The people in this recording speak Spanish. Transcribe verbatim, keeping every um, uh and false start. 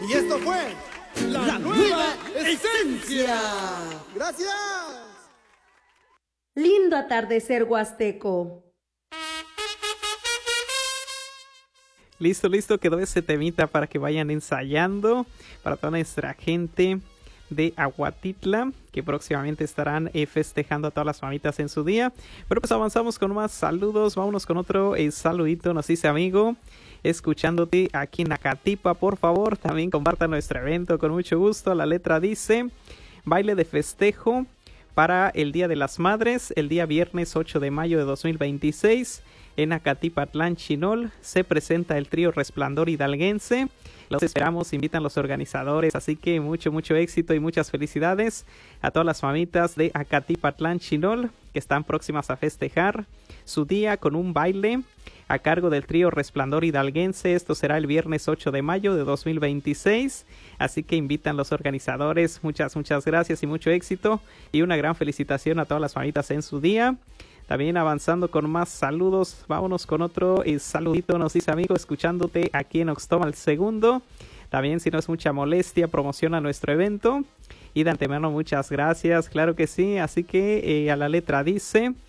Y esto fue La, la Nueva, nueva Esencia. Gracias. Lindo atardecer huasteco. Listo, listo, quedó ese temita para que vayan ensayando para toda nuestra gente de Aguatitla, que próximamente estarán eh, festejando a todas las mamitas en su día. Pero pues avanzamos con más saludos, vámonos con otro eh, saludito, nos dice amigo, escuchándote aquí en Acatipa, por favor, también compartan nuestro evento con mucho gusto. La letra dice, baile de festejo para el Día de las Madres, el día viernes ocho de mayo de dos mil veintiséis, en Acatipatlán, Chinol, se presenta el trío Resplandor Hidalguense. Los esperamos, invitan los organizadores, así que mucho, mucho éxito y muchas felicidades a todas las mamitas de Acatipatlán, Chinol, que están próximas a festejar su día con un baile a cargo del trío Resplandor Hidalguense. Esto será el viernes ocho de mayo de dos mil veintiséis, así que invitan los organizadores. Muchas, muchas gracias y mucho éxito y una gran felicitación a todas las mamitas en su día. También avanzando con más saludos, vámonos con otro eh, saludito, nos dice amigo, escuchándote aquí en Oxtomal segundo. También, si no es mucha molestia, promociona nuestro evento. Y de antemano, muchas gracias, claro que sí. Así que eh, a la letra dice,